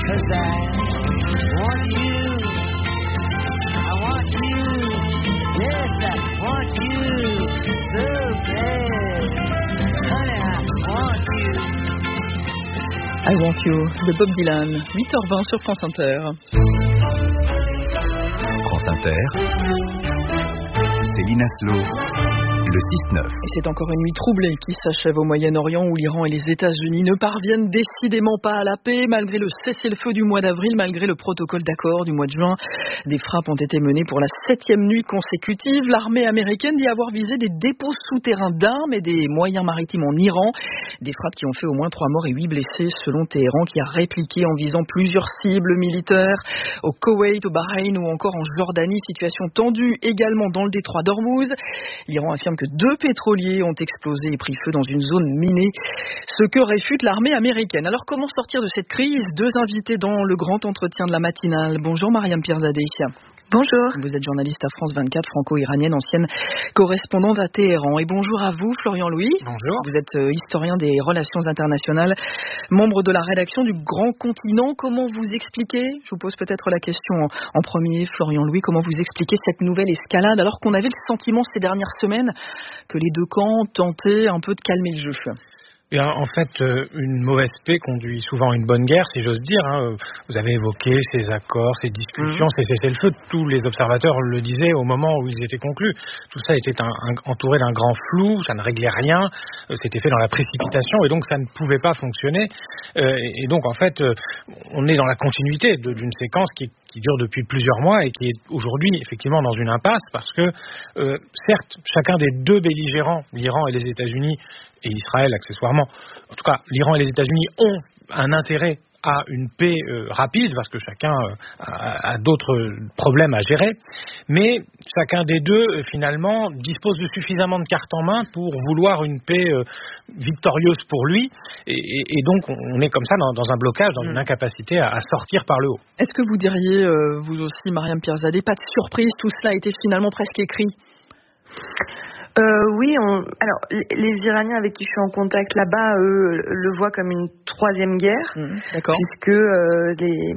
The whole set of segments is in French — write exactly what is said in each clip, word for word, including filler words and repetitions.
'cause I want you, I want you, yes I want you, so bad, honey I want you. I Want You de Bob Dylan, huit heures vingt sur France Inter. France Inter, Céline Aslo, le six neuf. Et c'est encore une nuit troublée qui s'achève au Moyen-Orient où l'Iran et les États-Unis ne parviennent décidément pas à la paix malgré le cessez-le-feu du mois d'avril, malgré le protocole d'accord du mois de juin. Des frappes ont été menées pour la septième nuit consécutive. L'armée américaine dit avoir visé des dépôts souterrains d'armes et des moyens maritimes en Iran. Des frappes qui ont fait au moins trois morts et huit blessés selon Téhéran qui a répliqué en visant plusieurs cibles militaires au Koweït, au Bahreïn ou encore en Jordanie. Situation tendue également dans le détroit d'Ormuz. L'Iran affirme que deux pétroliers ont explosé et pris feu dans une zone minée, ce que réfute l'armée américaine. Alors comment sortir de cette crise? Deux invités dans le grand entretien de la matinale. Bonjour Mariam Pirzadeh. Bonjour. Vous êtes journaliste à France vingt-quatre, franco-iranienne, ancienne correspondante à Téhéran. Et bonjour à vous, Florian Louis. Bonjour. Vous êtes euh, historien des relations internationales, membre de la rédaction du Grand Continent. Comment vous expliquez, je vous pose peut-être la question en, en premier, Florian Louis, comment vous expliquez cette nouvelle escalade alors qu'on avait le sentiment ces dernières semaines que les deux camps tentaient un peu de calmer le jeu? Et en fait, une mauvaise paix conduit souvent à une bonne guerre, si j'ose dire. Vous avez évoqué ces accords, ces discussions, mmh. ces cessez-le-feu. Tous les observateurs le disaient au moment où ils étaient conclus. Tout ça était un, un, entouré d'un grand flou, ça ne réglait rien, c'était fait dans la précipitation et donc ça ne pouvait pas fonctionner. Et donc en fait, on est dans la continuité de, d'une séquence qui, qui dure depuis plusieurs mois et qui est aujourd'hui effectivement dans une impasse parce que, euh, certes, chacun des deux belligérants, l'Iran et les États-Unis, et Israël accessoirement, en tout cas l'Iran et les États-Unis ont un intérêt à une paix euh, rapide parce que chacun euh, a, a d'autres problèmes à gérer, mais chacun des deux euh, finalement dispose de suffisamment de cartes en main pour vouloir une paix euh, victorieuse pour lui et, et, et donc on est comme ça dans, dans un blocage, dans mmh. une incapacité à, à sortir par le haut. Est-ce que vous diriez, euh, vous aussi Mariam Pirzadeh, pas de surprise, tout cela a été finalement presque écrit? Euh, oui, on, alors les Iraniens avec qui je suis en contact là-bas, eux, le voient comme une troisième guerre, mmh, d'accord. puisque euh, les,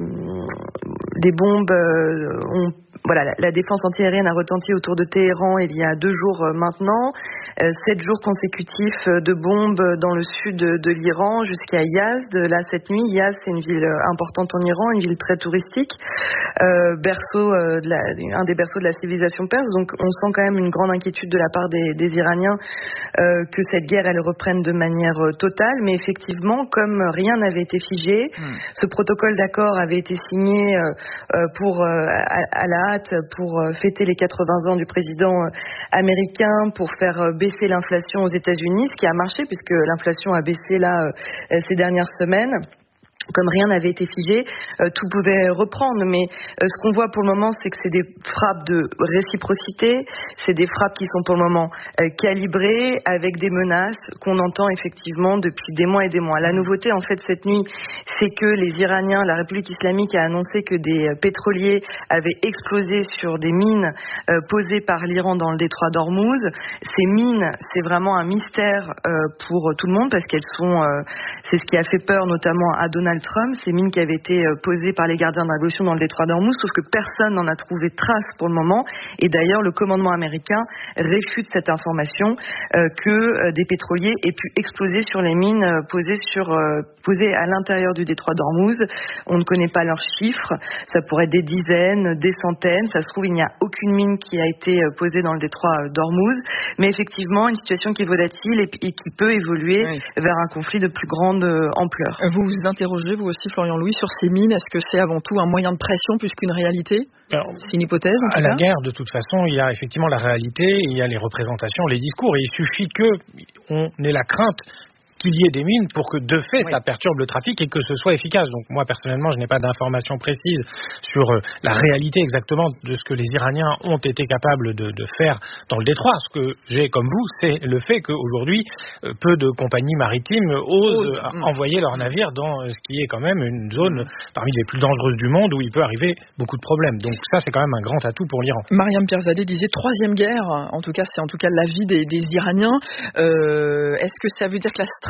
des bombes euh, ont Voilà, la, la défense antiaérienne a retenti autour de Téhéran il y a deux jours euh, maintenant. Euh, sept jours consécutifs euh, de bombes dans le sud de, de l'Iran jusqu'à Yazd. Là, cette nuit, Yazd, c'est une ville euh, importante en Iran, une ville très touristique, euh, berceau, euh, de la, un des berceaux de la civilisation perse. Donc, on sent quand même une grande inquiétude de la part des, des Iraniens euh, que cette guerre, elle reprenne de manière euh, totale. Mais effectivement, comme rien n'avait été figé, mmh. ce protocole d'accord avait été signé euh, euh, pour euh, à, à la pour fêter les quatre-vingts ans du président américain, pour faire baisser l'inflation aux États-Unis, ce qui a marché puisque l'inflation a baissé là ces dernières semaines. Comme rien n'avait été figé, euh, tout pouvait reprendre. Mais euh, ce qu'on voit pour le moment, c'est que c'est des frappes de réciprocité, c'est des frappes qui sont pour le moment euh, calibrées, avec des menaces qu'on entend effectivement depuis des mois et des mois. La nouveauté, en fait, cette nuit, c'est que les Iraniens, la République islamique a annoncé que des pétroliers avaient explosé sur des mines euh, posées par l'Iran dans le détroit d'Ormuz. Ces mines, c'est vraiment un mystère euh, pour tout le monde, parce qu'elles sont, euh, c'est ce qui a fait peur notamment à Donald Trump, ces mines qui avaient été posées par les gardiens de la révolution dans le détroit d'Ormuz, sauf que personne n'en a trouvé trace pour le moment. Et d'ailleurs, le commandement américain réfute cette information euh, que euh, des pétroliers aient pu exploser sur les mines euh, posées, sur, euh, posées à l'intérieur du détroit d'Ormuz. On ne connaît pas leurs chiffres. Ça pourrait être des dizaines, des centaines. Ça se trouve, il n'y a aucune mine qui a été posée dans le détroit d'Ormuz. Mais effectivement, une situation qui est volatile et, et qui peut évoluer oui. vers un conflit de plus grande ampleur. Vous vous interrogez vous aussi, Florian Louis, sur ces mines. Est-ce que c'est avant tout un moyen de pression plus qu'une réalité? Alors, c'est une hypothèse, en tout à cas. La guerre, de toute façon, il y a effectivement la réalité, il y a les représentations, les discours, et il suffit qu'on ait la crainte qu'il y ait des mines pour que, de fait, oui. ça perturbe le trafic et que ce soit efficace. Donc, moi, personnellement, je n'ai pas d'informations précises sur euh, la réalité exactement de ce que les Iraniens ont été capables de, de faire dans le détroit. Ce que j'ai, comme vous, c'est le fait qu'aujourd'hui, euh, peu de compagnies maritimes osent Ose. euh, envoyer leurs navires dans euh, ce qui est quand même une zone mmh. parmi les plus dangereuses du monde où il peut arriver beaucoup de problèmes. Donc, ça, c'est quand même un grand atout pour l'Iran. Mariam Pirzadeh disait troisième guerre. En tout cas, c'est en tout cas l'avis des, des Iraniens. Euh, est-ce que ça veut dire que la stratégie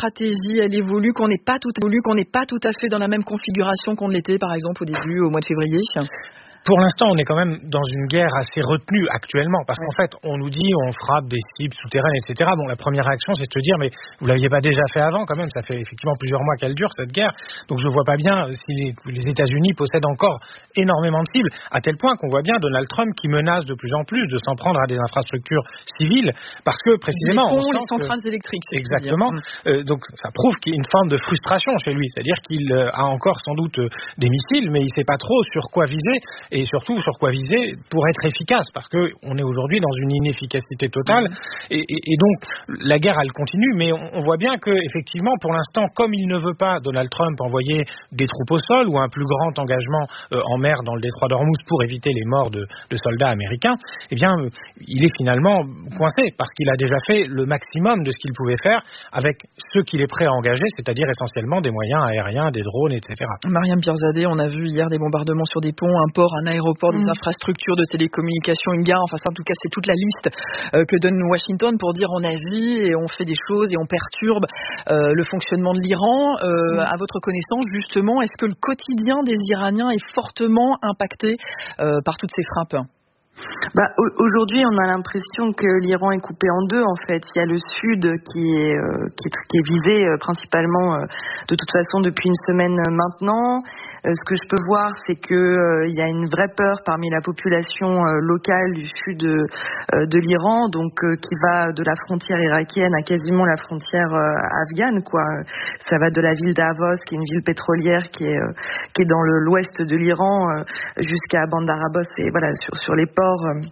stratégie, elle évolue, qu'on n'est pas tout évolue, qu'on n'est pas tout à fait dans la même configuration qu'on l'était, par exemple, au début, au mois de février? Pour l'instant, on est quand même dans une guerre assez retenue actuellement, parce ouais. qu'en fait, on nous dit on frappe des cibles souterraines, et cetera. Bon, la première réaction, c'est de se dire, mais vous l'aviez pas déjà fait avant, quand même. Ça fait effectivement plusieurs mois qu'elle dure, cette guerre. Donc, je vois pas bien si les, les États-Unis possèdent encore énormément de cibles, à tel point qu'on voit bien Donald Trump qui menace de plus en plus de s'en prendre à des infrastructures civiles, parce que précisément, les, ponts, on sent les centrales que... électriques. Exactement. Euh, donc, ça prouve qu'il y a une forme de frustration chez lui, c'est-à-dire qu'il euh, a encore sans doute euh, des missiles, mais il sait pas trop sur quoi viser, et surtout sur quoi viser pour être efficace, parce que on est aujourd'hui dans une inefficacité totale, et, et, et donc la guerre elle continue, mais on, on voit bien que effectivement pour l'instant, comme il ne veut pas Donald Trump envoyer des troupes au sol ou un plus grand engagement euh, en mer dans le détroit d'Ormuz pour éviter les morts de, de soldats américains, eh bien euh, il est finalement coincé parce qu'il a déjà fait le maximum de ce qu'il pouvait faire avec ce qu'il est prêt à engager, c'est-à-dire essentiellement des moyens aériens, des drones, et cetera. Mariam Pirzadeh, on a vu hier des bombardements sur des ponts, un port, un aéroport, des mmh. infrastructures de télécommunications, une gare, enfin ça, en tout cas c'est toute la liste euh, que donne Washington pour dire on agit et on fait des choses et on perturbe euh, le fonctionnement de l'Iran. Euh, mmh. À votre connaissance justement, est-ce que le quotidien des Iraniens est fortement impacté euh, par toutes ces frappes ? Bah, aujourd'hui, on a l'impression que l'Iran est coupé en deux. En fait, il y a le sud qui est euh, qui est, qui est visé euh, principalement euh, de toute façon depuis une semaine maintenant. Euh, ce que je peux voir, c'est que euh, il y a une vraie peur parmi la population euh, locale du sud de, euh, de l'Iran, donc euh, qui va de la frontière irakienne à quasiment la frontière euh, afghane, quoi. Ça va de la ville d'Avos, qui est une ville pétrolière qui est euh, qui est dans le, l'ouest de l'Iran, euh, jusqu'à Bandar Abbas et voilà sur sur les ports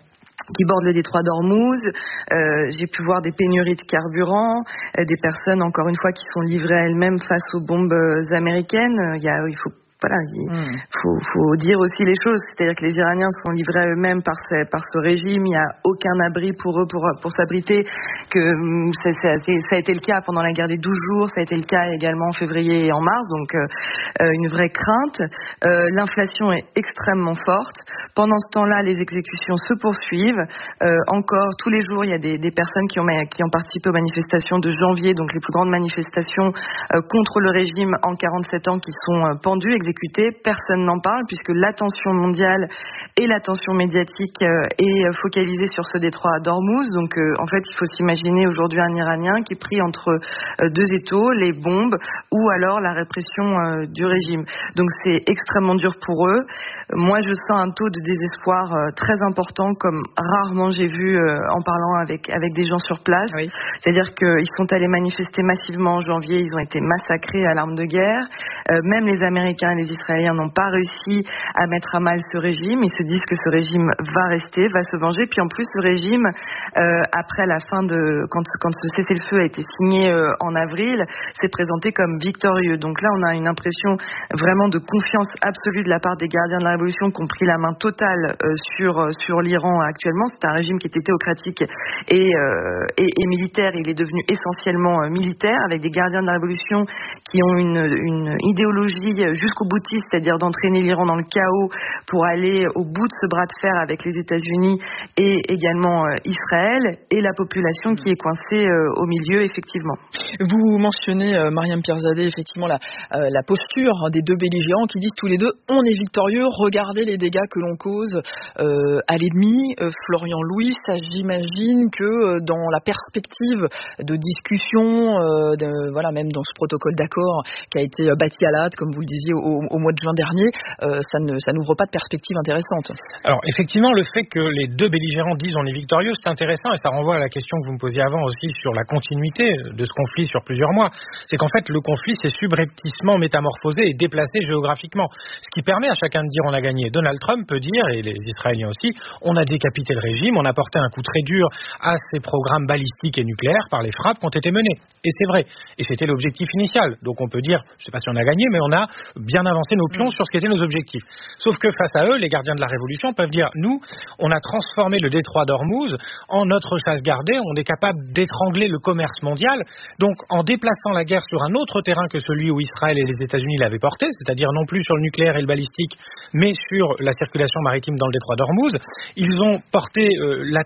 qui bordent le détroit d'Ormuz. Euh, j'ai pu voir des pénuries de carburant, euh, des personnes encore une fois qui sont livrées à elles-mêmes face aux bombes américaines. Il y a, il faut Voilà, il mmh. faut, faut dire aussi les choses, c'est-à-dire que les Iraniens sont livrés à eux-mêmes par ce, par ce régime, il n'y a aucun abri pour eux pour, pour s'abriter, que ça, ça, ça a été le cas pendant la guerre des douze jours, ça a été le cas également en février et en mars, donc euh, une vraie crainte. Euh, l'inflation est extrêmement forte. Pendant ce temps-là, les exécutions se poursuivent. Euh, encore, tous les jours, il y a des, des personnes qui ont, qui ont participé aux manifestations de janvier, donc les plus grandes manifestations euh, contre le régime en quarante-sept ans qui sont euh, pendues, exécutés, personne n'en parle puisque l'attention mondiale et l'attention médiatique euh, est focalisée sur ce détroit d'Ormuz. Donc euh, en fait, il faut s'imaginer aujourd'hui un Iranien qui est pris entre euh, deux étaux, les bombes ou alors la répression euh, du régime. Donc c'est extrêmement dur pour eux. Moi, je sens un taux de désespoir euh, très important, comme rarement j'ai vu euh, en parlant avec avec des gens sur place. Oui. C'est-à-dire qu'ils sont allés manifester massivement en janvier, ils ont été massacrés à l'arme de guerre. Euh, même les Américains et les Israéliens n'ont pas réussi à mettre à mal ce régime. Ils se disent que ce régime va rester, va se venger. Puis en plus, ce régime, euh, après la fin de quand quand ce cessez-le-feu a été signé euh, en avril, s'est présenté comme victorieux. Donc là, on a une impression vraiment de confiance absolue de la part des gardiens de la révolution qui ont pris la main totale euh, sur sur l'Iran actuellement. C'est un régime qui était théocratique et, euh, et, et militaire. Il est devenu essentiellement euh, militaire, avec des gardiens de la révolution qui ont une, une idéologie jusqu'au boutiste, c'est-à-dire d'entraîner l'Iran dans le chaos pour aller au bout de ce bras de fer avec les États-Unis et également euh, Israël, et la population qui est coincée euh, au milieu, effectivement. Vous mentionnez, euh, Mariam Pirzadeh, effectivement la, euh, la posture des deux belligérants qui disent tous les deux on est victorieux, regardez les dégâts que l'on cause euh, à l'ennemi. Euh, Florian Louis, ça, j'imagine que euh, dans la perspective de discussion, euh, de, voilà, même dans ce protocole d'accord qui a été bâti à la hâte, comme vous le disiez, au, au mois de juin dernier, euh, ça, ne, ça n'ouvre pas de perspective intéressante. Alors effectivement, le fait que les deux belligérants disent on est victorieux, c'est intéressant, et ça renvoie à la question que vous me posiez avant aussi sur la continuité de ce conflit sur plusieurs mois. C'est qu'en fait, le conflit s'est subrepticement métamorphosé et déplacé géographiquement, ce qui permet à chacun de dire on a gagné. Donald Trump peut dire, et les Israéliens aussi, on a décapité le régime, on a porté un coup très dur à ces programmes balistiques et nucléaires par les frappes qui ont été menées. Et c'est vrai. Et c'était l'objectif initial. Donc on peut dire, je ne sais pas si on a gagné, mais on a bien avancé nos pions sur ce qu'étaient nos objectifs. Sauf que face à eux, les gardiens de la révolution peuvent dire, nous, on a transformé le détroit d'Ormuz en notre chasse gardée, on est capable d'étrangler le commerce mondial. Donc en déplaçant la guerre sur un autre terrain que celui où Israël et les États-Unis l'avaient porté, c'est-à-dire non plus sur le nucléaire et le balistique, mais sur la circulation maritime dans le détroit d'Ormuz, ils ont porté euh, l'attaque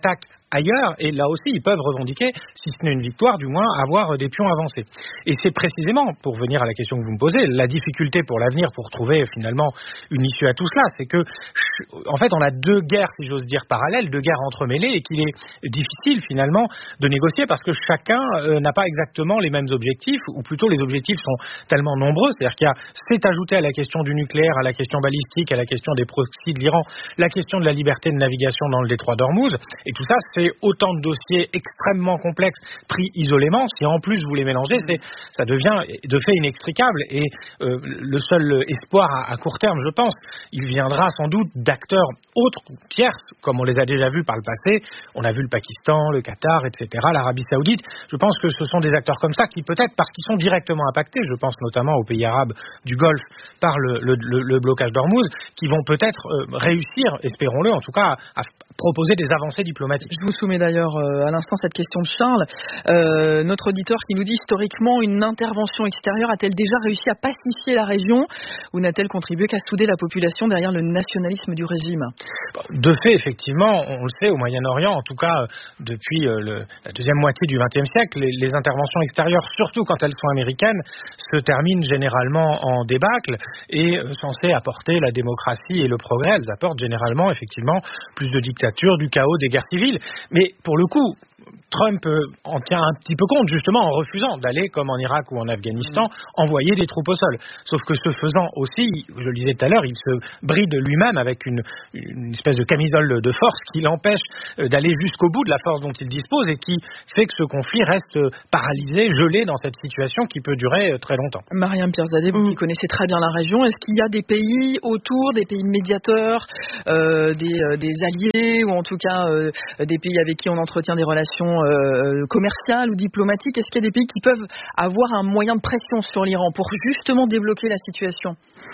ailleurs, et là aussi, ils peuvent revendiquer, si ce n'est une victoire, du moins avoir des pions avancés. Et c'est précisément, pour venir à la question que vous me posez, la difficulté pour l'avenir, pour trouver finalement une issue à tout cela, c'est que, en fait, on a deux guerres, si j'ose dire, parallèles, deux guerres entremêlées, et qu'il est difficile finalement de négocier parce que chacun euh, n'a pas exactement les mêmes objectifs, ou plutôt les objectifs sont tellement nombreux, c'est-à-dire qu'il y a, c'est ajouté à la question du nucléaire, à la question balistique, à la question des proxys de l'Iran, la question de la liberté de navigation dans le détroit d'Ormuz, et tout ça, c'est autant de dossiers extrêmement complexes pris isolément. Si en plus vous les mélangez, c'est, ça devient de fait inextricable, et euh, le seul espoir à, à court terme, je pense, il viendra sans doute d'acteurs autres, tierces, comme on les a déjà vus par le passé. On a vu le Pakistan, le Qatar, et cetera, l'Arabie Saoudite. Je pense que ce sont des acteurs comme ça qui, peut-être parce qu'ils sont directement impactés, je pense notamment aux pays arabes du Golfe par le, le, le, le blocage d'Ormuz, qui vont peut-être euh, réussir, espérons-le en tout cas, à, à proposer des avancées diplomatiques. Je vous soumets d'ailleurs euh, à l'instant cette question de Charles, euh, notre auditeur qui nous dit historiquement, une intervention extérieure a-t-elle déjà réussi à pacifier la région ou n'a-t-elle contribué qu'à souder la population derrière le nationalisme du régime? De fait, effectivement, on le sait, au Moyen-Orient, en tout cas depuis le, la deuxième moitié du vingtième siècle, les, les interventions extérieures, surtout quand elles sont américaines, se terminent généralement en débâcle et euh, censées apporter la démocratie et le progrès. Elles apportent généralement, effectivement, plus de dictature, du chaos, des guerres civiles. Mais pour le coup, Trump en tient un petit peu compte, justement, en refusant d'aller, comme en Irak ou en Afghanistan, mmh. envoyer des troupes au sol. Sauf que ce faisant aussi, je le disais tout à l'heure, il se bride lui-même avec une, une espèce de camisole de force qui l'empêche d'aller jusqu'au bout de la force dont il dispose et qui fait que ce conflit reste paralysé, gelé dans cette situation qui peut durer très longtemps. Mariam Pirzadeh, vous qui connaissez très bien la région, est-ce qu'il y a des pays autour, des pays médiateurs, euh, des, euh, des alliés ou en tout cas euh, des pays avec qui on entretient des relations Euh, commerciales ou diplomatiques? Est-ce qu'il y a des pays qui peuvent avoir un moyen de pression sur l'Iran pour justement débloquer la situation?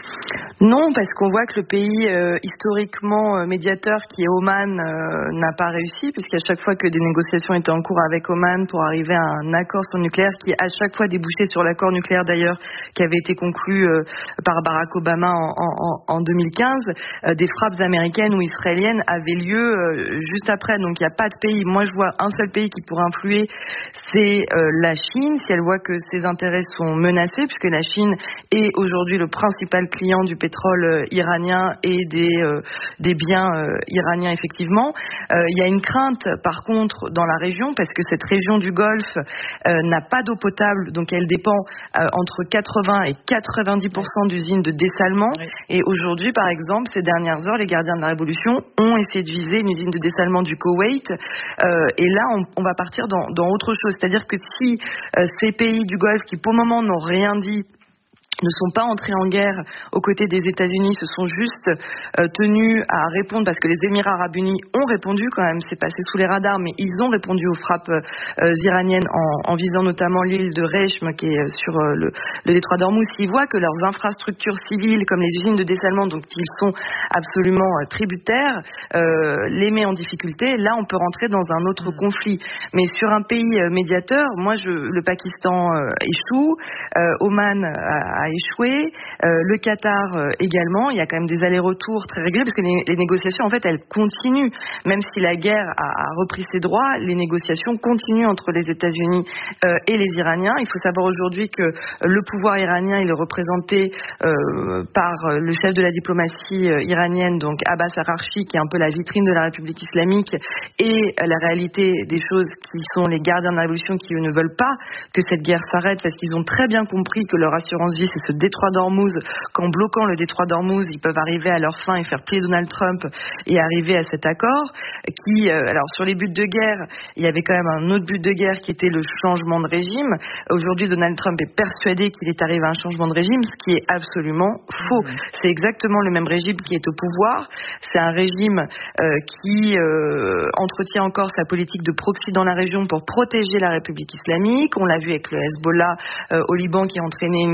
Non, parce qu'on voit que le pays euh, historiquement euh, médiateur qui est Oman euh, n'a pas réussi, puisqu'à chaque fois que des négociations étaient en cours avec Oman pour arriver à un accord sur le nucléaire, qui à chaque fois débouchait sur l'accord nucléaire d'ailleurs qui avait été conclu euh, par Barack Obama en, en, en deux mille quinze, euh, des frappes américaines ou israéliennes avaient lieu euh, juste après. Donc il n'y a pas de pays. Moi je vois un seul pays qui pourrait influer, c'est euh, la Chine, si elle voit que ses intérêts sont menacés, puisque la Chine est aujourd'hui le principal client du pétrole euh, iranien et des, euh, des biens euh, iraniens, effectivement. Euh, il y a une crainte, par contre, dans la région, parce que cette région du Golfe euh, n'a pas d'eau potable, donc elle dépend euh, entre quatre-vingts et quatre-vingt-dix pour cent d'usines de dessalement. Oui. Et aujourd'hui, par exemple, ces dernières heures, les gardiens de la Révolution ont essayé de viser une usine de dessalement du Koweït. Euh, et là, on, on va partir dans, dans autre chose. C'est-à-dire que si euh, ces pays du Golfe, qui pour le moment n'ont rien dit, ne sont pas entrés en guerre aux côtés des États-Unis, se sont juste euh, tenus à répondre, parce que les Émirats Arabes Unis ont répondu quand même, c'est passé sous les radars, mais ils ont répondu aux frappes euh, iraniennes en, en visant notamment l'île de Reichm qui est sur euh, le, le détroit d'Ormuz. Ils voient que leurs infrastructures civiles, comme les usines de dessalement, dont ils sont absolument euh, tributaires, euh, les met en difficulté. Là, on peut rentrer dans un autre mmh. conflit. Mais sur un pays euh, médiateur, moi, je, le Pakistan euh, échoue, euh, Oman a, a échoué, euh, le Qatar euh, également. Il y a quand même des allers-retours très réguliers parce que les, les négociations, en fait, elles continuent. Même si la guerre a, a repris ses droits, les négociations continuent entre les États-Unis euh, et les Iraniens. Il faut savoir aujourd'hui que le pouvoir iranien, il est représenté euh, par le chef de la diplomatie euh, iranienne, donc Abbas Araghchi, qui est un peu la vitrine de la République islamique, et euh, la réalité des choses qui sont les gardiens de la révolution qui, eux, ne veulent pas que cette guerre s'arrête parce qu'ils ont très bien compris que leur assurance vie, c'est ce détroit d'Ormuz, qu'en bloquant le détroit d'Ormuz, ils peuvent arriver à leur fin et faire plier Donald Trump et arriver à cet accord qui, euh, alors sur les buts de guerre, il y avait quand même un autre but de guerre qui était le changement de régime. Aujourd'hui, Donald Trump est persuadé qu'il est arrivé à un changement de régime, ce qui est absolument faux. Mmh. C'est exactement le même régime qui est au pouvoir. C'est un régime euh, qui euh, entretient encore sa politique de proxy dans la région pour protéger la République islamique. On l'a vu avec le Hezbollah euh, au Liban qui a entraîné une, qui a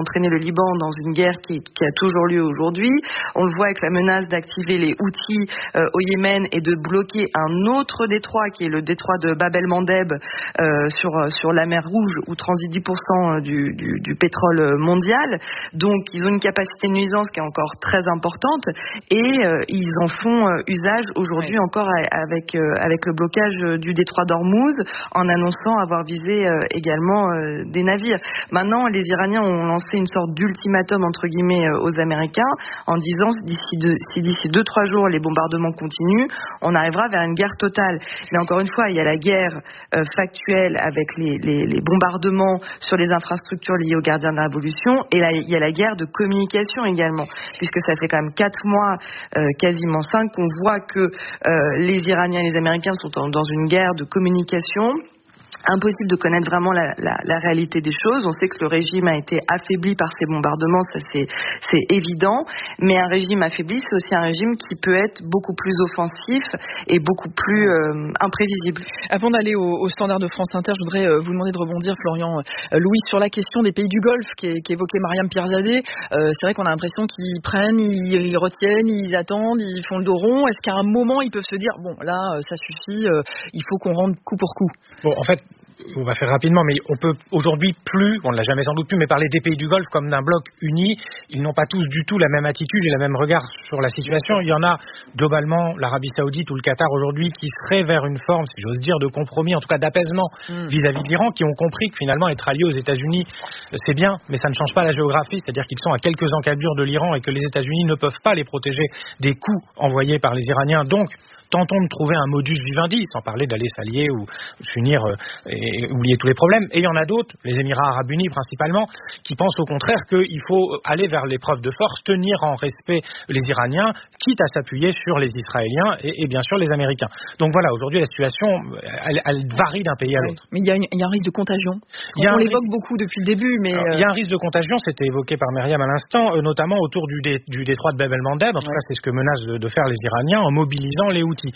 entraîner le Liban dans une guerre qui, qui a toujours lieu aujourd'hui. On le voit avec la menace d'activer les Houthis euh, au Yémen et de bloquer un autre détroit qui est le détroit de Bab el-Mandeb euh, sur, sur la mer Rouge où transite dix pour cent du, du, du pétrole mondial. Donc ils ont une capacité de nuisance qui est encore très importante et euh, ils en font euh, usage aujourd'hui ouais. encore avec, euh, avec le blocage du détroit d'Ormuz en annonçant avoir visé euh, également euh, des navires. Maintenant, les Iraniens ont lancé une sorte d'ultimatum entre guillemets euh, aux Américains en disant d'ici deux, si d'ici deux trois jours les bombardements continuent, on arrivera vers une guerre totale. Mais encore une fois, il y a la guerre euh, factuelle avec les, les, les bombardements sur les infrastructures liées aux gardiens de la Révolution et là, il y a la guerre de communication également, puisque ça fait quand même quatre mois, euh, quasiment cinq, qu'on voit que euh, les Iraniens et les Américains sont en, dans une guerre de communication. Impossible de connaître vraiment la, la, la réalité des choses. On sait que le régime a été affaibli par ces bombardements, ça c'est, c'est évident. Mais un régime affaibli, c'est aussi un régime qui peut être beaucoup plus offensif et beaucoup plus euh, imprévisible. Avant d'aller au, au standard de France Inter, je voudrais euh, vous demander de rebondir, Florian euh, Louis, sur la question des pays du Golfe qu'évoquait Mariam Pirzadeh. Euh, c'est vrai qu'on a l'impression qu'ils prennent, ils, ils retiennent, ils attendent, ils font le dos rond. Est-ce qu'à un moment, ils peuvent se dire, bon, là, ça suffit, euh, il faut qu'on rentre coup pour coup? Bon, en fait, on va faire rapidement, mais on peut aujourd'hui plus, on ne l'a jamais sans doute pu, mais parler des pays du Golfe comme d'un bloc uni. Ils n'ont pas tous du tout la même attitude et le même regard sur la situation. Il y en a globalement, l'Arabie Saoudite ou le Qatar aujourd'hui, qui seraient vers une forme, si j'ose dire, de compromis, en tout cas d'apaisement mmh. vis-à-vis de l'Iran, qui ont compris que finalement être alliés aux États-Unis, c'est bien, mais ça ne change pas la géographie, c'est-à-dire qu'ils sont à quelques encablures de l'Iran et que les États-Unis ne peuvent pas les protéger des coups envoyés par les Iraniens. Donc, tentons de trouver un modus vivendi, sans parler d'aller s'allier ou s'unir euh, et oublier tous les problèmes. Et il y en a d'autres, les Émirats Arabes Unis principalement, qui pensent au contraire qu'il faut aller vers l'épreuve de force, tenir en respect les Iraniens, quitte à s'appuyer sur les Israéliens et, et bien sûr les Américains. Donc voilà, aujourd'hui la situation, elle, elle varie d'un pays à l'autre. Mais il y, a une, il y a un risque de contagion. On l'évoque risque... beaucoup depuis le début, mais... Alors, euh... il y a un risque de contagion, c'était évoqué par Myriam à l'instant, euh, notamment autour du, dé, du détroit de Bab el-Mandeb. En tout ouais. cas, c'est ce que menacent de, de faire les Iraniens en mobilisant les Houthis.